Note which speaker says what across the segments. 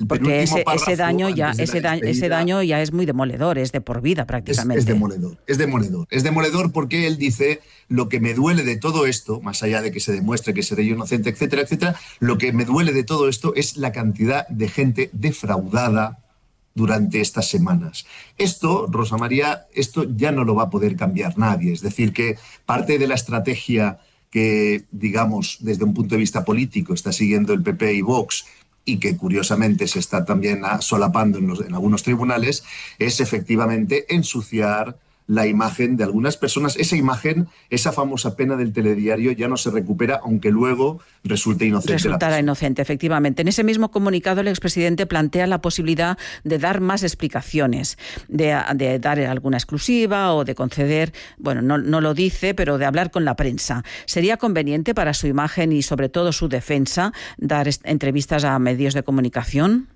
Speaker 1: Porque ese daño ya es muy demoledor, es de por vida prácticamente.
Speaker 2: Es demoledor porque él dice: lo que me duele de todo esto, más allá de que se demuestre que seré yo inocente, etcétera, etcétera, lo que me duele de todo esto es la cantidad de gente defraudada durante estas semanas. Esto, Rosa María, esto ya no lo va a poder cambiar nadie. Es decir, que parte de la estrategia que, digamos, desde un punto de vista político está siguiendo el PP y Vox, y que curiosamente se está también solapando en algunos tribunales, es efectivamente ensuciar la imagen de algunas personas. Esa imagen, esa famosa pena del telediario ya no se recupera, aunque luego resulte inocente.
Speaker 1: Resultará inocente, efectivamente. En ese mismo comunicado el expresidente plantea la posibilidad de dar más explicaciones, de dar alguna exclusiva o de conceder, bueno, no lo dice, pero de hablar con la prensa. ¿Sería conveniente para su imagen y sobre todo su defensa dar entrevistas a medios de comunicación?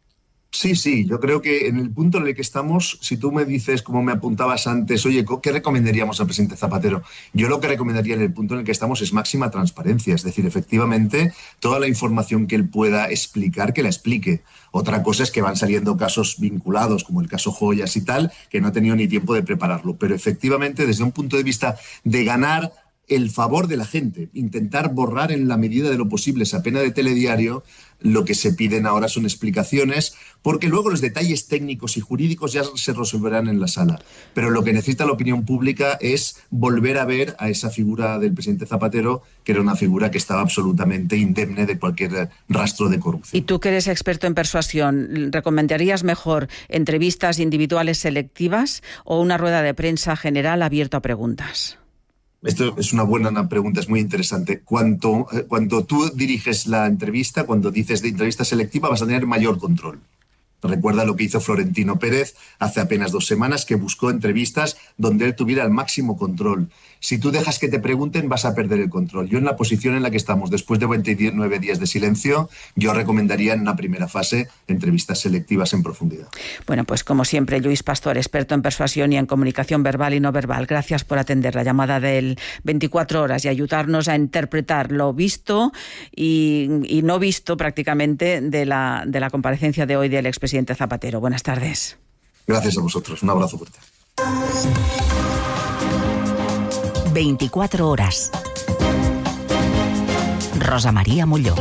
Speaker 2: Sí, yo creo que en el punto en el que estamos, si tú me dices, como me apuntabas antes, oye, ¿qué recomendaríamos al presidente Zapatero? Yo lo que recomendaría en el punto en el que estamos es máxima transparencia, es decir, efectivamente, toda la información que él pueda explicar, que la explique. Otra cosa es que van saliendo casos vinculados, como el caso Joyas y tal, que no ha tenido ni tiempo de prepararlo. Pero efectivamente, desde un punto de vista de ganar el favor de la gente, intentar borrar en la medida de lo posible esa pena de telediario, lo que se piden ahora son explicaciones, porque luego los detalles técnicos y jurídicos ya se resolverán en la sala. Pero lo que necesita la opinión pública es volver a ver a esa figura del presidente Zapatero, que era una figura que estaba absolutamente indemne de cualquier rastro de corrupción.
Speaker 1: Y tú, que eres experto en persuasión, ¿recomendarías mejor entrevistas individuales selectivas o una rueda de prensa general abierta a preguntas?
Speaker 2: Esto es una buena pregunta, es muy interesante. Cuando tú diriges la entrevista, cuando dices de entrevista selectiva, vas a tener mayor control. Recuerda lo que hizo Florentino Pérez hace apenas 2 semanas, que buscó entrevistas donde él tuviera el máximo control. Si tú dejas que te pregunten, vas a perder el control. Yo, en la posición en la que estamos, después de 29 días de silencio, yo recomendaría en una primera fase entrevistas selectivas en profundidad.
Speaker 1: Bueno, pues como siempre, Lluís Pastor, experto en persuasión y en comunicación verbal y no verbal. Gracias por atender la llamada del 24 horas y ayudarnos a interpretar lo visto y no visto prácticamente de la comparecencia de hoy del expresidente Zapatero. Buenas tardes.
Speaker 2: Gracias a vosotros. Un abrazo fuerte.
Speaker 3: 24 horas. Rosa María Molló.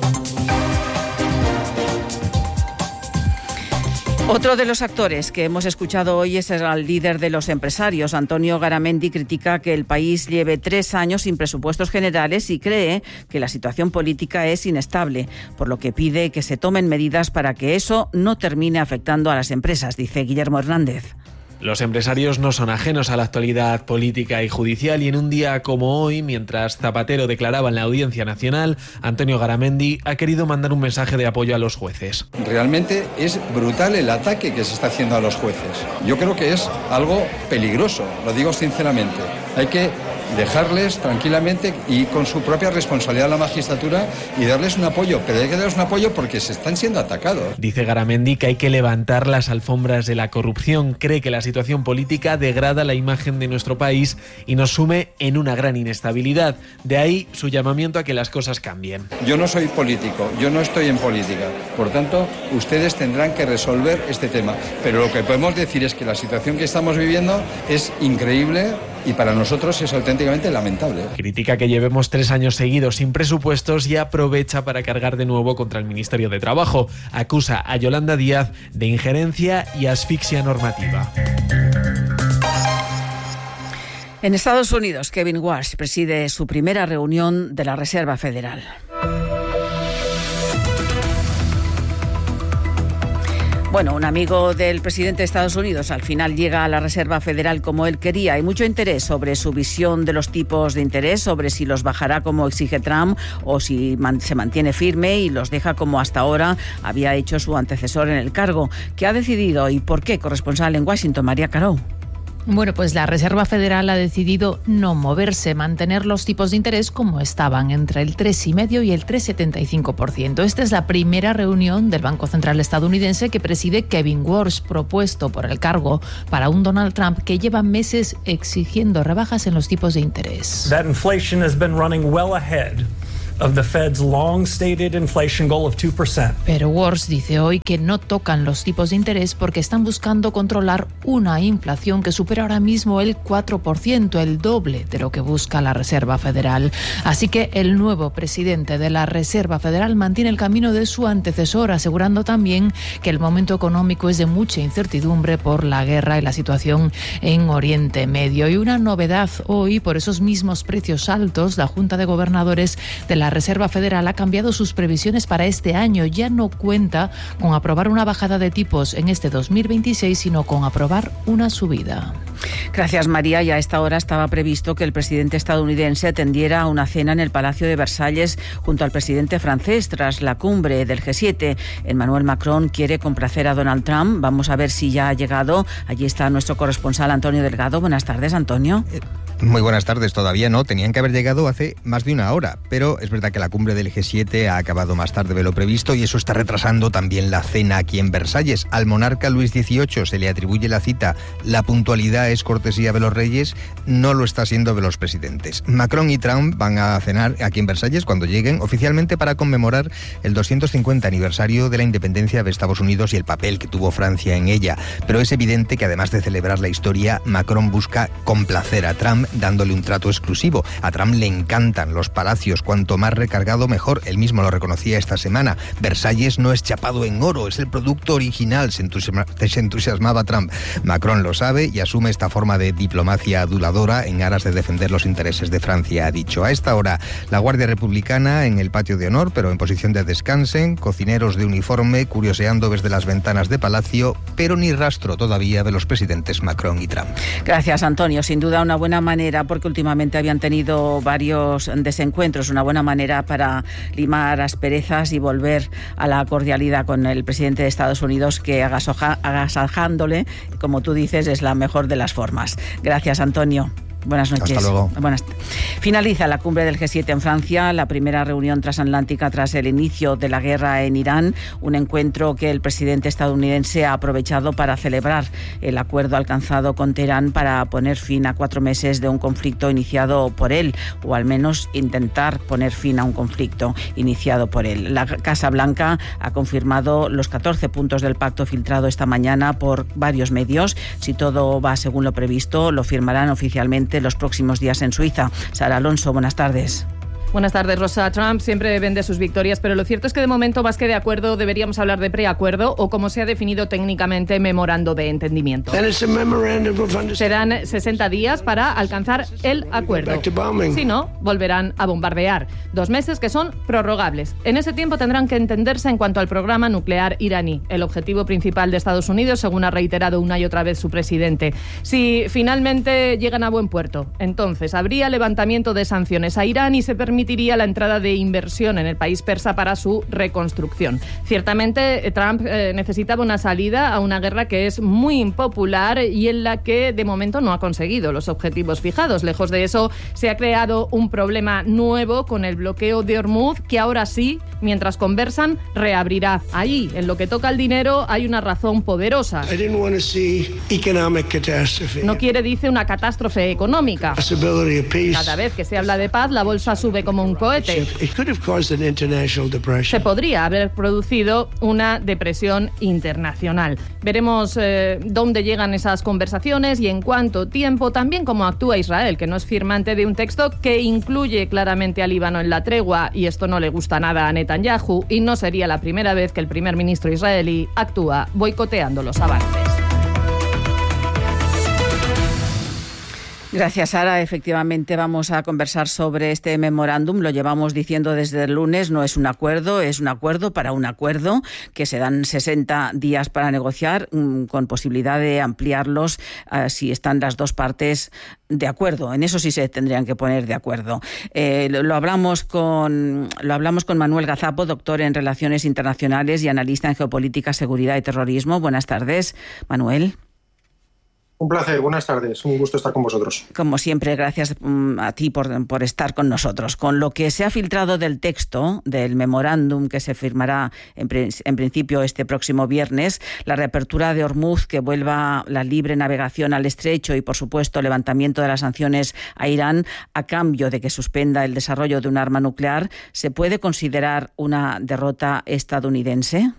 Speaker 1: Otro de los actores que hemos escuchado hoy es el líder de los empresarios. Antonio Garamendi critica que el país lleve 3 años sin presupuestos generales y cree que la situación política es inestable, por lo que pide que se tomen medidas para que eso no termine afectando a las empresas, dice Guillermo Hernández.
Speaker 4: Los empresarios no son ajenos a la actualidad política y judicial, y en un día como hoy, mientras Zapatero declaraba en la Audiencia Nacional, Antonio Garamendi ha querido mandar un mensaje de apoyo a los jueces.
Speaker 5: Realmente es brutal el ataque que se está haciendo a los jueces. Yo creo que es algo peligroso, lo digo sinceramente. Hay que dejarles tranquilamente y con su propia responsabilidad a la magistratura y darles un apoyo, pero hay que darles un apoyo porque se están siendo atacados.
Speaker 4: Dice Garamendi que hay que levantar las alfombras de la corrupción. Cree que la situación política degrada la imagen de nuestro país y nos sume en una gran inestabilidad. De ahí su llamamiento a que las cosas cambien.
Speaker 5: Yo no soy político, yo no estoy en política, por tanto, ustedes tendrán que resolver este tema, pero lo que podemos decir es que la situación que estamos viviendo es increíble y para nosotros es auténticamente lamentable.
Speaker 4: Critica que llevemos 3 años seguidos sin presupuestos y aprovecha para cargar de nuevo contra el Ministerio de Trabajo. Acusa a Yolanda Díaz de injerencia y asfixia normativa.
Speaker 1: En Estados Unidos, Kevin Walsh preside su primera reunión de la Reserva Federal. Bueno, un amigo del presidente de Estados Unidos al final llega a la Reserva Federal como él quería. Hay mucho interés sobre su visión de los tipos de interés, sobre si los bajará como exige Trump o si se mantiene firme y los deja como hasta ahora había hecho su antecesor en el cargo. ¿Qué ha decidido y por qué? Corresponsal en Washington, María Caró.
Speaker 6: Bueno, pues la Reserva Federal ha decidido no moverse, mantener los tipos de interés como estaban, entre el 3,5% y el 3,75%. Esta es la primera reunión del Banco Central estadounidense que preside Kevin Walsh, propuesto por el cargo para un Donald Trump que lleva meses exigiendo rebajas en los tipos de interés.
Speaker 7: That inflation has been running well ahead
Speaker 3: of the Fed's long-stated inflation goal of 2%.
Speaker 6: Pero Wars dice hoy que no tocan los tipos de interés porque están buscando controlar una inflación que supera ahora mismo el 4%, el doble de lo que busca la Reserva Federal. Así que el nuevo presidente de la Reserva Federal mantiene el camino de su antecesor, asegurando también que el momento económico es de mucha incertidumbre por la guerra y la situación en Oriente Medio. Y una novedad hoy, por esos mismos precios altos, la Junta de Gobernadores de la Reserva Federal ha cambiado sus previsiones para este año. Ya no cuenta con aprobar una bajada de tipos en este 2026, sino con aprobar una subida.
Speaker 1: Gracias, María. Y a esta hora estaba previsto que el presidente estadounidense atendiera a una cena en el Palacio de Versalles junto al presidente francés tras la cumbre del G7. Emmanuel Macron quiere complacer a Donald Trump. Vamos a ver si ya ha llegado. Allí está nuestro corresponsal Antonio Delgado. Buenas tardes, Antonio.
Speaker 7: Muy buenas tardes. Todavía no, tenían que haber llegado hace más de una hora, pero es verdad que la cumbre del G7 ha acabado más tarde de lo previsto y eso está retrasando también la cena aquí en Versalles. Al monarca Luis XVIII se le atribuye la cita. La puntualidad es cortesía de los reyes, no lo está siendo de los presidentes. Macron y Trump van a cenar aquí en Versalles cuando lleguen, oficialmente para conmemorar el 250 aniversario de la independencia de Estados Unidos y el papel que tuvo Francia en ella. Pero es evidente que además de celebrar la historia, Macron busca complacer a Trump dándole un trato exclusivo. A Trump le encantan los palacios, cuanto más recargado mejor. Él mismo lo reconocía esta semana. Versalles no es chapado en oro, es el producto original, se entusiasmaba Trump. Macron lo sabe y asume esta forma de diplomacia aduladora en aras de defender los intereses de Francia, ha dicho. A esta hora, la Guardia Republicana en el patio de honor, pero en posición de descansen, cocineros de uniforme curioseando desde las ventanas de palacio, pero ni rastro todavía de los presidentes Macron y Trump.
Speaker 1: Gracias, Antonio. Sin duda una buena manera, porque últimamente habían tenido varios desencuentros, una buena manera para limar asperezas y volver a la cordialidad con el presidente de Estados Unidos, que agasajándole, como tú dices, es la mejor de las formas. Gracias, Antonio. Buenas noches.
Speaker 7: Hasta luego.
Speaker 1: Finaliza la cumbre del G7 en Francia, la primera reunión transatlántica tras el inicio de la guerra en Irán, un encuentro que el presidente estadounidense ha aprovechado para celebrar el acuerdo alcanzado con Teherán para poner fin a 4 meses de un conflicto iniciado por él, o al menos intentar poner fin a un conflicto iniciado por él. La Casa Blanca ha confirmado los 14 puntos del pacto filtrado esta mañana por varios medios. Si todo va según lo previsto, lo firmarán oficialmente los próximos días en Suiza. Sara Alonso, buenas tardes.
Speaker 8: Buenas tardes, Rosa. Trump siempre vende sus victorias, pero lo cierto es que de momento, más que de acuerdo, deberíamos hablar de preacuerdo o, como se ha definido técnicamente, memorando de entendimiento. Serán 60 días para alcanzar el acuerdo. Si no, volverán a bombardear. 2 meses que son prorrogables. En ese tiempo tendrán que entenderse en cuanto al programa nuclear iraní, el objetivo principal de Estados Unidos, según ha reiterado una y otra vez su presidente. Si finalmente llegan a buen puerto, entonces habría levantamiento de sanciones a Irán y se permitiría la entrada de inversión en el país persa para su reconstrucción. Ciertamente, Trump necesitaba una salida a una guerra que es muy impopular y en la que de momento no ha conseguido los objetivos fijados. Lejos de eso, se ha creado un problema nuevo con el bloqueo de Hormuz, que ahora sí, mientras conversan, reabrirá. Ahí, en lo que toca al dinero, hay una razón poderosa. No quiere, dice, una catástrofe económica. Cada vez que se habla de paz, la bolsa sube como un cohete. Se podría haber producido una depresión internacional. Veremos dónde llegan esas conversaciones y en cuánto tiempo, también cómo actúa Israel, que no es firmante de un texto que incluye claramente al Líbano en la tregua, y esto no le gusta nada a Netanyahu, y no sería la primera vez que el primer ministro israelí actúa boicoteando los avances.
Speaker 1: Gracias, Sara. Efectivamente, vamos a conversar sobre este memorándum. Lo llevamos diciendo desde el lunes. No es un acuerdo, es un acuerdo para un acuerdo, que se dan 60 días para negociar, con posibilidad de ampliarlos si están las dos partes de acuerdo. En eso sí se tendrían que poner de acuerdo. Lo hablamos con Manuel Gazapo, doctor en Relaciones Internacionales y analista en Geopolítica, Seguridad y Terrorismo. Buenas tardes, Manuel.
Speaker 9: Un placer, buenas tardes, un gusto estar con vosotros.
Speaker 1: Como siempre, gracias a ti por estar con nosotros. Con lo que se ha filtrado del texto del memorándum que se firmará en principio este próximo viernes, la reapertura de Hormuz, que vuelva la libre navegación al estrecho y, por supuesto, el levantamiento de las sanciones a Irán a cambio de que suspenda el desarrollo de un arma nuclear, ¿se puede considerar una derrota estadounidense?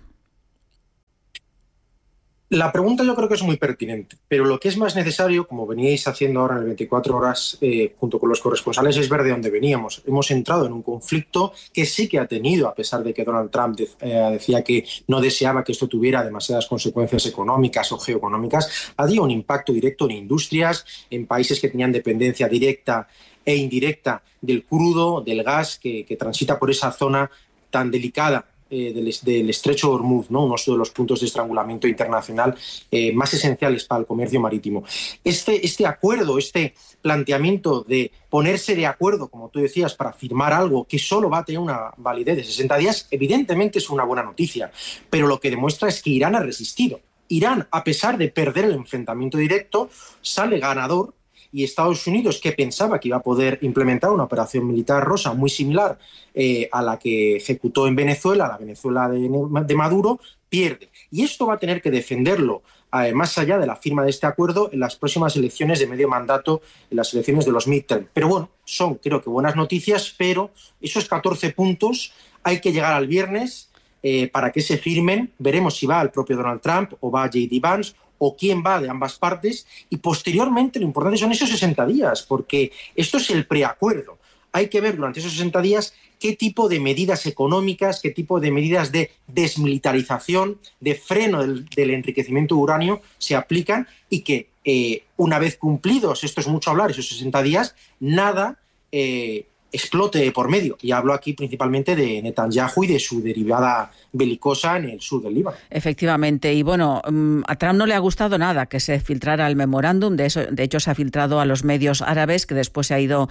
Speaker 9: La pregunta yo creo que es muy pertinente, pero lo que es más necesario, como veníais haciendo ahora en el 24 horas junto con los corresponsales, es ver de dónde veníamos. Hemos entrado en un conflicto que sí que ha tenido, a pesar de que Donald Trump decía que no deseaba que esto tuviera demasiadas consecuencias económicas o geoeconómicas, ha tenido un impacto directo en industrias, en países que tenían dependencia directa e indirecta del crudo, del gas que transita por esa zona tan delicada del estrecho de Hormuz, ¿no? Uno de los puntos de estrangulamiento internacional más esenciales para el comercio marítimo. Este acuerdo, este planteamiento de ponerse de acuerdo, como tú decías, para firmar algo que solo va a tener una validez de 60 días, evidentemente es una buena noticia, pero lo que demuestra es que Irán ha resistido. Irán, a pesar de perder el enfrentamiento directo, sale ganador. Y Estados Unidos, que pensaba que iba a poder implementar una operación militar rosa muy similar a la que ejecutó en Venezuela, la Venezuela de Maduro, pierde. Y esto va a tener que defenderlo más allá de la firma de este acuerdo en las próximas elecciones de medio mandato, en las elecciones de los midterm. Pero bueno, son creo que buenas noticias, pero esos 14 puntos hay que llegar al viernes para que se firmen. Veremos si va el propio Donald Trump o va J.D. Vance, o quién va de ambas partes, y posteriormente lo importante son esos 60 días, porque esto es el preacuerdo. Hay que ver durante esos 60 días qué tipo de medidas económicas, qué tipo de medidas de desmilitarización, de freno del enriquecimiento de uranio se aplican y que una vez cumplidos, esto es mucho hablar, esos 60 días, nada explote por medio. Y hablo aquí principalmente de Netanyahu y de su derivada belicosa en el sur del Líbano.
Speaker 1: Efectivamente. Y bueno, a Trump no le ha gustado nada que se filtrara el memorándum. De hecho, se ha filtrado a los medios árabes, que después se ha ido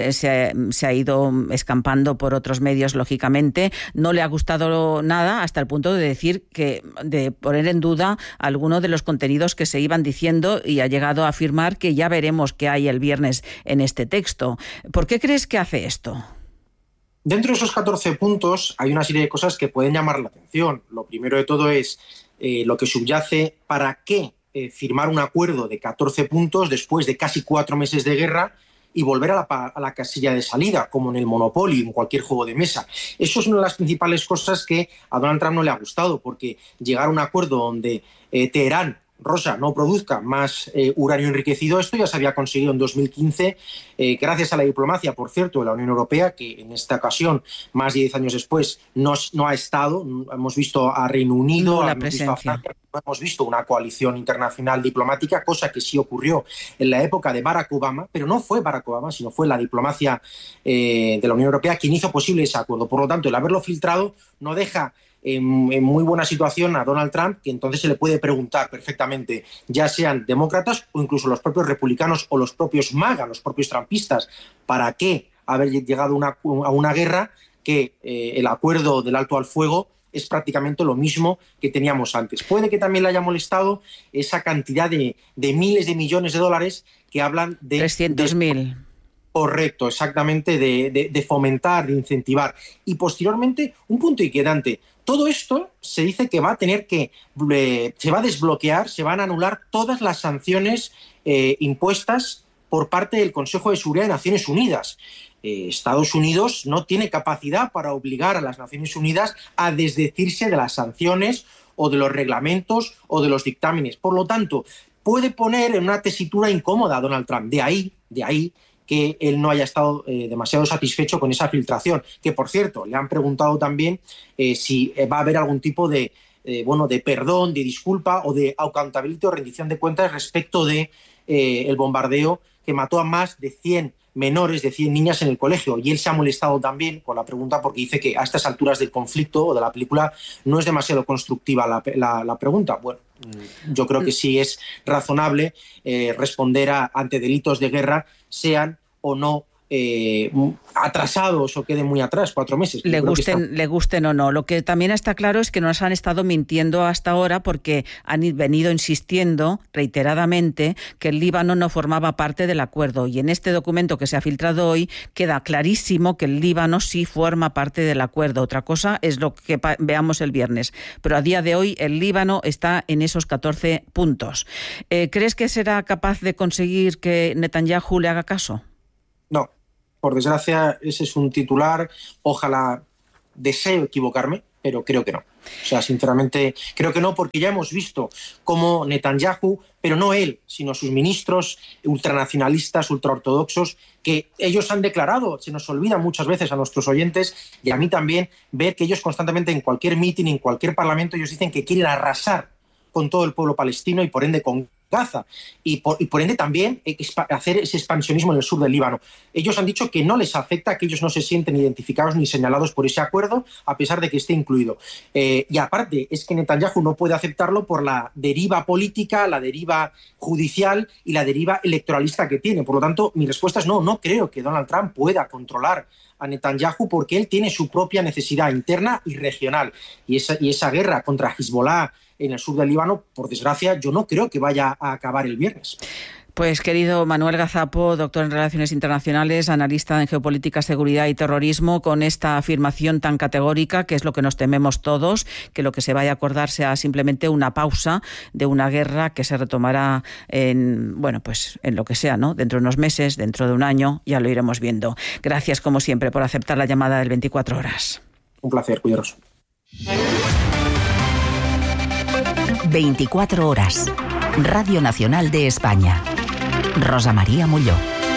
Speaker 1: escampando por otros medios, lógicamente. No le ha gustado nada hasta el punto de decir de poner en duda algunos de los contenidos que se iban diciendo, y ha llegado a afirmar que ya veremos qué hay el viernes en este texto. ¿Por qué crees que hace esto?
Speaker 9: Dentro de esos 14 puntos hay una serie de cosas que pueden llamar la atención. Lo primero de todo es lo que subyace: ¿para qué firmar un acuerdo de 14 puntos después de casi 4 meses de guerra y volver a la casilla de salida, como en el Monopoly, en cualquier juego de mesa? Eso es una de las principales cosas que a Donald Trump no le ha gustado, porque llegar a un acuerdo donde Teherán, Rosa, no produzca más uranio enriquecido, esto ya se había conseguido en 2015, gracias a la diplomacia, por cierto, de la Unión Europea, que en esta ocasión, más de 10 años después, no ha estado. Hemos visto a Reino Unido, hemos visto a Francia, no hemos visto una coalición internacional diplomática, cosa que sí ocurrió en la época de Barack Obama, pero no fue Barack Obama, sino fue la diplomacia de la Unión Europea quien hizo posible ese acuerdo. Por lo tanto, el haberlo filtrado no deja en muy buena situación a Donald Trump, que entonces se le puede preguntar perfectamente, ya sean demócratas o incluso los propios republicanos o los propios MAGA, los propios trumpistas, ¿para qué haber llegado a una guerra que el acuerdo del alto al fuego es prácticamente lo mismo que teníamos antes? Puede que también le haya molestado esa cantidad de miles de millones de dólares que hablan de
Speaker 1: 300.000.
Speaker 9: Correcto, exactamente, de fomentar, de incentivar. Y posteriormente, un punto inquietante: todo esto se dice que va a tener se va a desbloquear, se van a anular todas las sanciones impuestas por parte del Consejo de Seguridad de Naciones Unidas. Estados Unidos no tiene capacidad para obligar a las Naciones Unidas a desdecirse de las sanciones o de los reglamentos o de los dictámenes. Por lo tanto, puede poner en una tesitura incómoda a Donald Trump. De ahí que él no haya estado demasiado satisfecho con esa filtración. Que, por cierto, le han preguntado también si va a haber algún tipo de perdón, de disculpa o de accountability o rendición de cuentas respecto de el bombardeo que mató a más de 100 menores, de 100 niñas en el colegio. Y él se ha molestado también con la pregunta, porque dice que a estas alturas del conflicto o de la película no es demasiado constructiva la pregunta. Bueno, yo creo que sí es razonable responder ante delitos de guerra, sean o no atrasados o queden muy atrás, 4 meses.
Speaker 1: Le gusten o no. Lo que también está claro es que nos han estado mintiendo hasta ahora porque han venido insistiendo reiteradamente que el Líbano no formaba parte del acuerdo, y en este documento que se ha filtrado hoy queda clarísimo que el Líbano sí forma parte del acuerdo. Otra cosa es lo que veamos el viernes, pero a día de hoy el Líbano está en esos 14 puntos. ¿Crees que será capaz de conseguir que Netanyahu le haga caso?
Speaker 9: No. Por desgracia, ese es un titular. Ojalá, deseo equivocarme, pero creo que no. O sea, sinceramente, creo que no, porque ya hemos visto cómo Netanyahu, pero no él, sino sus ministros ultranacionalistas, ultraortodoxos, que ellos han declarado, se nos olvida muchas veces a nuestros oyentes y a mí también, ver que ellos constantemente en cualquier mitin, en cualquier parlamento, ellos dicen que quieren arrasar con todo el pueblo palestino y por ende con Gaza, y por ende también hacer ese expansionismo en el sur del Líbano. Ellos han dicho que no les afecta, que ellos no se sienten identificados ni señalados por ese acuerdo, a pesar de que esté incluido. Y aparte, es que Netanyahu no puede aceptarlo por la deriva política, la deriva judicial y la deriva electoralista que tiene. Por lo tanto, mi respuesta es no creo que Donald Trump pueda controlar a Netanyahu, porque él tiene su propia necesidad interna y regional. Y esa guerra contra Hezbollah en el sur del Líbano, por desgracia, yo no creo que vaya a acabar el viernes.
Speaker 1: Pues querido Manuel Gazapo, doctor en Relaciones Internacionales, analista en geopolítica, seguridad y terrorismo, con esta afirmación tan categórica, que es lo que nos tememos todos, que lo que se vaya a acordar sea simplemente una pausa de una guerra que se retomará en lo que sea, ¿no? Dentro de unos meses, dentro de un año, ya lo iremos viendo. Gracias, como siempre, por aceptar la llamada del 24 horas.
Speaker 9: Un placer, cuidaros.
Speaker 10: 24 horas. Radio Nacional de España. Rosa María Molló.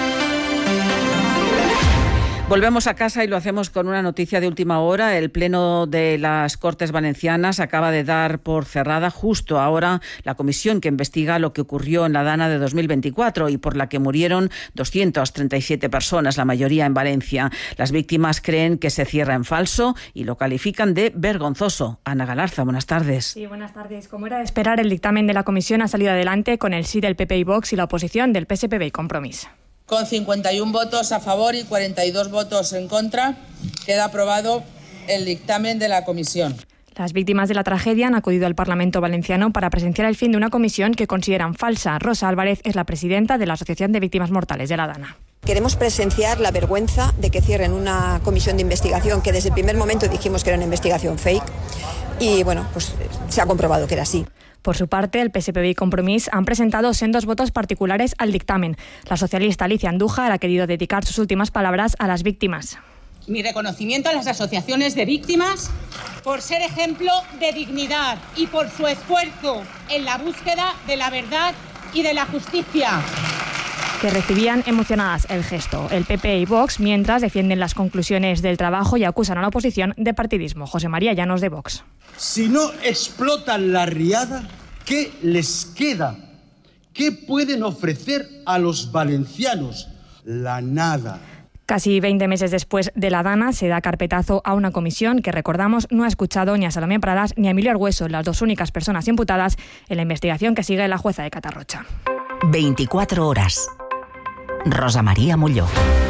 Speaker 1: Volvemos a casa y lo hacemos con una noticia de última hora. El Pleno de las Cortes Valencianas acaba de dar por cerrada justo ahora la comisión que investiga lo que ocurrió en la Dana de 2024 y por la que murieron 237 personas, la mayoría en Valencia. Las víctimas creen que se cierra en falso y lo califican de vergonzoso. Ana Galarza, buenas tardes.
Speaker 11: Sí, buenas tardes. Como era de esperar, el dictamen de la comisión ha salido adelante con el sí del PP y Vox y la oposición del PSPV y Compromís.
Speaker 12: Con 51 votos a favor y 42 votos en contra, queda aprobado el dictamen de la comisión.
Speaker 11: Las víctimas de la tragedia han acudido al Parlamento valenciano para presenciar el fin de una comisión que consideran falsa. Rosa Álvarez es la presidenta de la Asociación de Víctimas Mortales de la Dana.
Speaker 13: Queremos presenciar la vergüenza de que cierren una comisión de investigación que desde el primer momento dijimos que era una investigación fake y pues se ha comprobado que era así.
Speaker 11: Por su parte, el PSPV y Compromís han presentado sendos votos particulares al dictamen. La socialista Alicia Andújar ha querido dedicar sus últimas palabras a las víctimas.
Speaker 14: Mi reconocimiento a las asociaciones de víctimas por ser ejemplo de dignidad y por su esfuerzo en la búsqueda de la verdad y de la justicia.
Speaker 11: Que recibían emocionadas el gesto. El PP y Vox, mientras, defienden las conclusiones del trabajo y acusan a la oposición de partidismo. José María Llanos, de Vox.
Speaker 15: Si no explotan la riada, ¿qué les queda? ¿Qué pueden ofrecer a los valencianos? La nada.
Speaker 11: Casi 20 meses después de la Dana, se da carpetazo a una comisión que, recordamos, no ha escuchado ni a Salomé Pradas ni a Emilio Argüeso, las dos únicas personas imputadas en la investigación que sigue la jueza de Catarrocha.
Speaker 10: 24 horas. Rosa María Molló.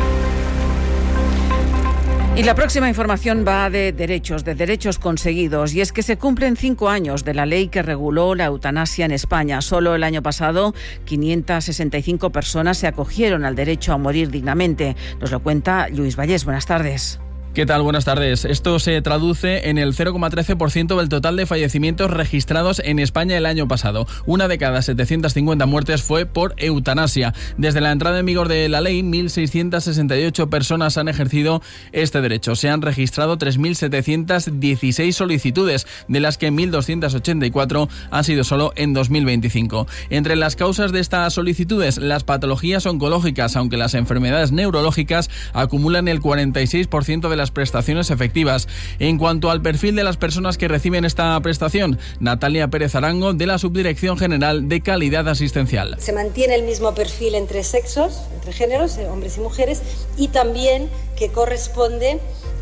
Speaker 1: Y la próxima información va de derechos conseguidos, y es que se cumplen 5 años de la ley que reguló la eutanasia en España. Solo el año pasado, 565 personas se acogieron al derecho a morir dignamente. Nos lo cuenta Lluís Vallés. Buenas tardes.
Speaker 16: ¿Qué tal? Buenas tardes. Esto se traduce en el 0,13% del total de fallecimientos registrados en España el año pasado. Una de cada 750 muertes fue por eutanasia. Desde la entrada en vigor de la ley, 1.668 personas han ejercido este derecho. Se han registrado 3.716 solicitudes, de las que 1.284 han sido solo en 2025. Entre las causas de estas solicitudes, las patologías oncológicas, aunque las enfermedades neurológicas acumulan el 46% de las prestaciones efectivas. En cuanto al perfil de las personas que reciben esta prestación, Natalia Pérez Arango, de la Subdirección General de Calidad Asistencial.
Speaker 17: Se mantiene el mismo perfil entre sexos, entre géneros, hombres y mujeres, y también que corresponde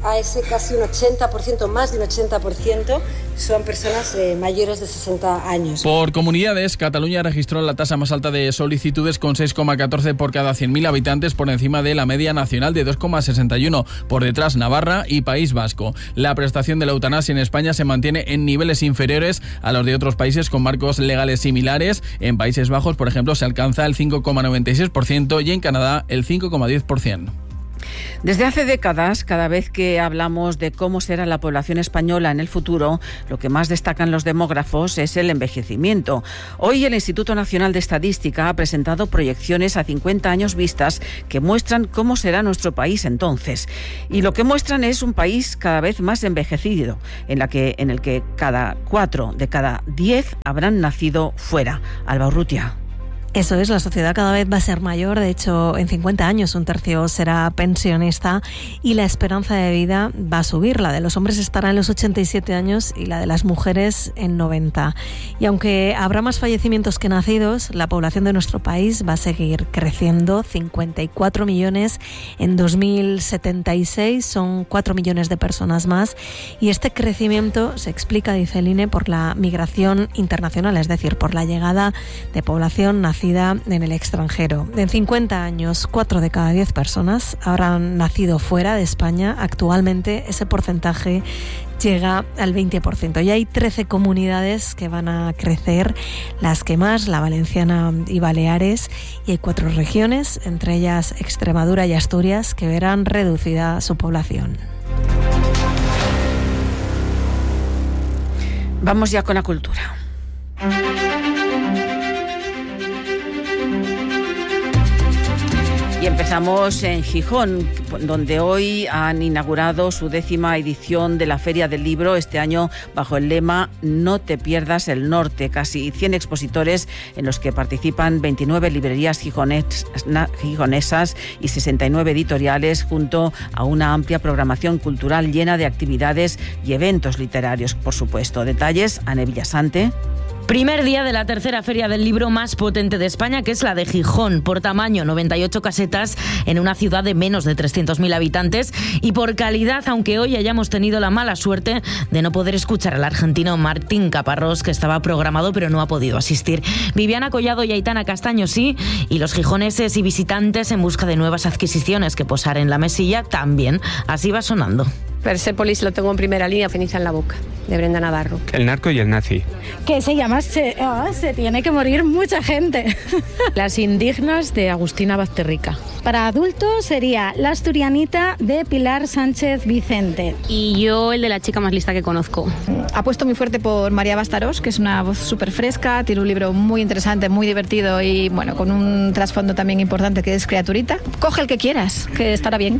Speaker 17: a ese casi un 80%, más de un 80%, son personas mayores de 60 años.
Speaker 16: Por comunidades, Cataluña registró la tasa más alta de solicitudes con 6,14 por cada 100.000 habitantes, por encima de la media nacional de 2,61. Por detrás, Navarra y País Vasco. La prestación de la eutanasia en España se mantiene en niveles inferiores a los de otros países con marcos legales similares. En Países Bajos, por ejemplo, se alcanza el 5,96% y en Canadá el 5,10%.
Speaker 1: Desde hace décadas, cada vez que hablamos de cómo será la población española en el futuro, lo que más destacan los demógrafos es el envejecimiento. Hoy el Instituto Nacional de Estadística ha presentado proyecciones a 50 años vistas que muestran cómo será nuestro país entonces. Y lo que muestran es un país cada vez más envejecido, en el que cada 4 de cada 10 habrán nacido fuera. Alba Urrutia.
Speaker 18: Eso es, la sociedad cada vez va a ser mayor. De hecho, en 50 años un tercio será pensionista y la esperanza de vida va a subir. La de los hombres estará en los 87 años y la de las mujeres en 90. Y aunque habrá más fallecimientos que nacidos, la población de nuestro país va a seguir creciendo. 54 millones en 2076, son 4 millones de personas más. Y este crecimiento se explica, dice el INE, por la migración internacional, es decir, por la llegada de población nacida en el extranjero. En 50 años, 4 de cada 10 personas habrán nacido fuera de España. Actualmente ese porcentaje llega al 20%. Y hay 13 comunidades que van a crecer, las que más, la Valenciana y Baleares, y hay 4 regiones, entre ellas Extremadura y Asturias, que verán reducida su población.
Speaker 1: Vamos ya con la cultura. Y empezamos en Gijón, donde hoy han inaugurado su 10ª edición de la Feria del Libro, este año bajo el lema No te pierdas el norte. Casi 100 expositores en los que participan 29 librerías gijonesas y 69 editoriales, junto a una amplia programación cultural llena de actividades y eventos literarios, por supuesto. Detalles, Ane Villasante.
Speaker 19: Primer día de la tercera feria del libro más potente de España, que es la de Gijón. Por tamaño, 98 casetas en una ciudad de menos de 300.000 habitantes. Y por calidad, aunque hoy hayamos tenido la mala suerte de no poder escuchar al argentino Martín Caparrós, que estaba programado pero no ha podido asistir. Viviana Collado y Aitana Castaño sí, y los gijoneses y visitantes en busca de nuevas adquisiciones que posar en la mesilla también. Así va sonando.
Speaker 20: Persépolis lo tengo en primera línea, Ceniza en la boca, de Brenda Navarro.
Speaker 21: El narco y el nazi.
Speaker 22: Que se llama Se tiene que morir mucha gente.
Speaker 23: Las indignas de Agustina Bazterrica.
Speaker 22: Para adultos sería La asturianita de Pilar Sánchez Vicente.
Speaker 24: Y yo el de La chica más lista que conozco.
Speaker 25: Apuesto muy fuerte por María Bastarós, que es una voz súper fresca, tiene un libro muy interesante, muy divertido y bueno, con un trasfondo también importante que es Criaturita. Coge el que quieras, que estará bien.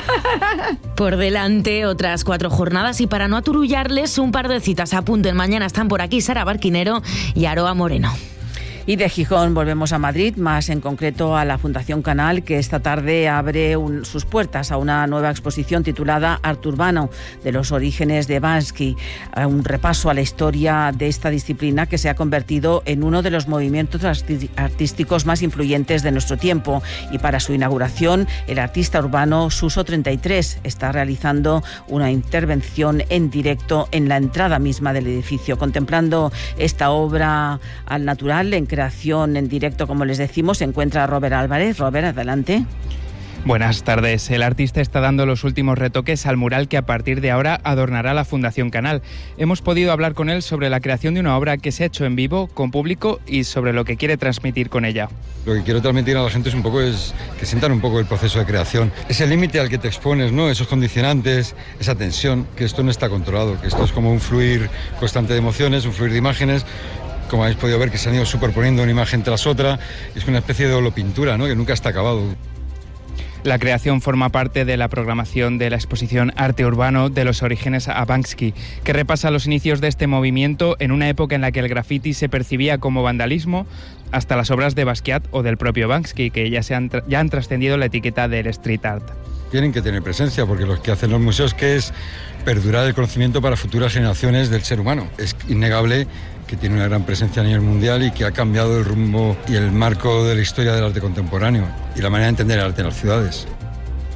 Speaker 19: Por delante otras 4 jornadas y para no aturullarles un par de citas. Apunten, mañana están por aquí Sara Barquinero y Aroa Moreno.
Speaker 1: Y de Gijón volvemos a Madrid, más en concreto a la Fundación Canal, que esta tarde abre sus puertas a una nueva exposición titulada Arte Urbano, de los orígenes de Banksy, un repaso a la historia de esta disciplina que se ha convertido en uno de los movimientos artísticos más influyentes de nuestro tiempo. Y para su inauguración, el artista urbano Suso 33 está realizando una intervención en directo en la entrada misma del edificio, contemplando esta obra al natural, en creación en directo, como les decimos. Se encuentra Robert Álvarez. Robert, adelante.
Speaker 21: Buenas tardes. El artista está dando los últimos retoques al mural que a partir de ahora adornará la Fundación Canal. Hemos podido hablar con él sobre la creación de una obra que se ha hecho en vivo, con público, y sobre lo que quiere transmitir con ella.
Speaker 26: Lo que quiero transmitir a la gente es que sientan un poco el proceso de creación. Ese límite al que te expones, ¿no? Esos condicionantes, esa tensión, que esto no está controlado, que esto es como un fluir constante de emociones, un fluir de imágenes. Como habéis podido ver, que se han ido superponiendo una imagen tras otra. Es una especie de holopintura, ¿no? Que nunca está acabado.
Speaker 21: La creación forma parte de la programación de la exposición Arte Urbano, de los orígenes a Banksy, que repasa los inicios de este movimiento en una época en la que el graffiti se percibía como vandalismo, hasta las obras de Basquiat o del propio Banksy, que ya han trascendido la etiqueta del street art.
Speaker 26: Tienen que tener presencia, porque lo que hacen los museos, que es perdurar el conocimiento para futuras generaciones del ser humano. Es innegable que tiene una gran presencia a nivel mundial y que ha cambiado el rumbo y el marco de la historia del arte contemporáneo y la manera de entender el arte en las ciudades.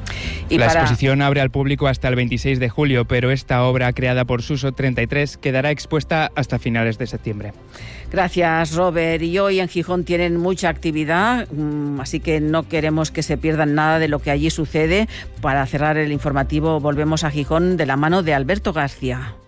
Speaker 21: La exposición abre al público hasta el 26 de julio, pero esta obra, creada por Suso 33, quedará expuesta hasta finales de septiembre.
Speaker 1: Gracias, Robert. Y hoy en Gijón tienen mucha actividad, así que no queremos que se pierdan nada de lo que allí sucede. Para cerrar el informativo, volvemos a Gijón de la mano de Alberto García.